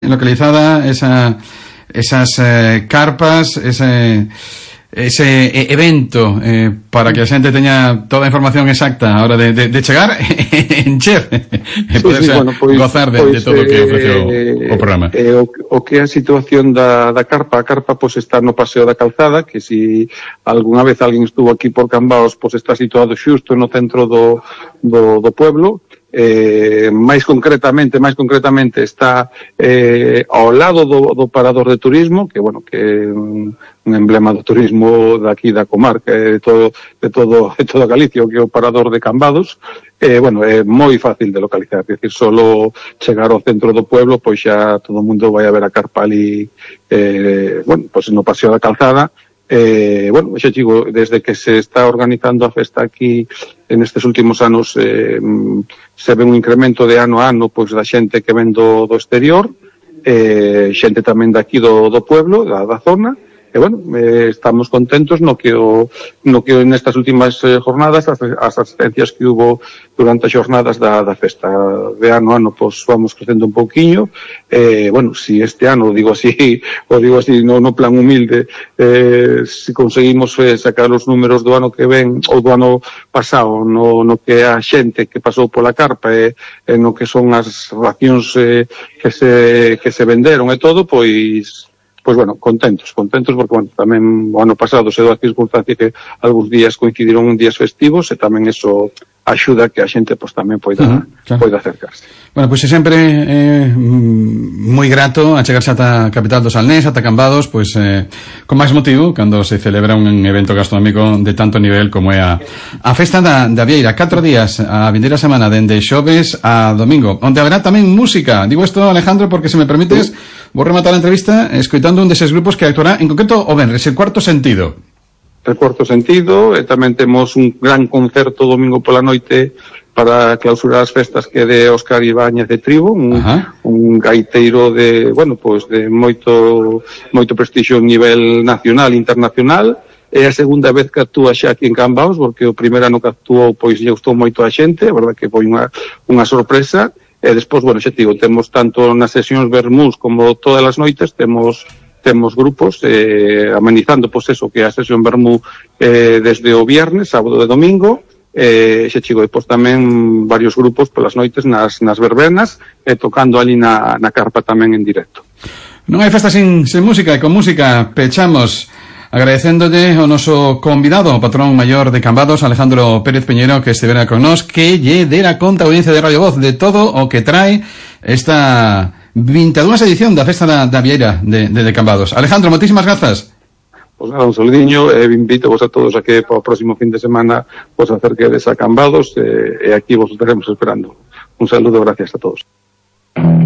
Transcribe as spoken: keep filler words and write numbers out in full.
localizada esa, esas eh, carpas, ese... ese evento eh, para que a xente teña toda a información exacta a hora de, de, de chegar en Cher e poder sí, sí, bueno, pois, gozar de, pois, de todo o que ofrece o, eh, o programa. Eh, o, o que é a situación da, da carpa, a carpa pois está no Paseo da Calzada, que si algunha vez alguén estuvo aquí por Cambados, pois está situado xusto no centro do, do, do pueblo. Eh, máis concretamente, máis concretamente está eh, ao lado do, do parador de turismo, que bueno, que é un, un emblema do turismo daqui da comarca, de todo, de todo, de toda Galicia, que é o parador de Cambados. Eh, bueno, é moi fácil de localizar, é dicir, solo chegar ao centro do pueblo, pois xa todo o mundo vai a ver a carpa ali, eh, bueno, pois no Paseo da Calzada. Eh, bueno, xa digo, desde que se está organizando a festa aquí en estes últimos anos eh, se ve un incremento de ano a ano pois da xente que ven do, do exterior, eh, xente tamén daqui do, do pueblo, da, da zona. E, bueno, eh, estamos contentos no que o, no que nestas últimas eh, jornadas, as, as asistencias que hubo durante as jornadas da, da festa de ano a ano, pois vamos crecendo un pouquiño. Eh, bueno, si este ano, digo así, o digo así no, no plan humilde, eh, si conseguimos eh, sacar os números do ano que ven, ou do ano pasado, no, no que a xente que pasou pola carpa, e eh, no que son as racións eh, que se, que se venderon e todo, pois pois bueno, contentos, contentos porque bueno, tamén o ano pasado se deu a circunstancia que algúns días coincidiron en días festivos e tamén eso axuda que a xente pois tamén poida, uh-huh, claro, poida acercarse. Bueno, pois pues, sempre é eh, moi grato a chegarse ata a capital do Salnés, ata Cambados, pois pues, eh, con máis motivo cando se celebra un evento gastronómico de tanto nivel como é a, a Festa da, da Vieira. Catro días a vindeira semana dende xoves a domingo, onde haberá tamén música. Digo isto, Alejandro, porque se me permites, vou rematar a entrevista escoitando un deses grupos que actuará en concreto o venres, el Cuarto Sentido. El Cuarto Sentido, e tamén temos un gran concerto domingo pola noite para clausurar as festas que de Óscar Ibáñez de Tribo, un, un gaiteiro de, bueno, pois de moito moito prestixio a nivel nacional e internacional. É a segunda vez que actúa xa aquí en Cambados, porque o primeiro ano que actuou pois lle gustou moito a xente, a verdade que foi unha, unha sorpresa. E despois, bueno, xa digo, temos tanto nas sesións vermús como todas as noites, temos temos grupos eh, amenizando, pois eso, que a sesión vermú eh, desde o viernes, sábado e domingo, eh, xa chigo, e pois tamén varios grupos polas noites nas, nas verbenas, e eh, tocando ali na, na carpa tamén en directo. Non hai festa sin, sin música, e con música pechamos agradecéndolle ao noso convidado, o patrón maior de Cambados, Alejandro Pérez Peñero, que estivera con nós, que lle dera conta a audiencia de Radio Voz de todo o que trae esta vinte e dúas edición da Festa da, da Vieira de, de, de Cambados. Alejandro, moitísimas grazas. Pois nada, un saludiño, e invito vos a todos a que para o próximo fin de semana vos acerquedes a Cambados, e, e aquí vos estaremos esperando. Un saludo, gracias a todos.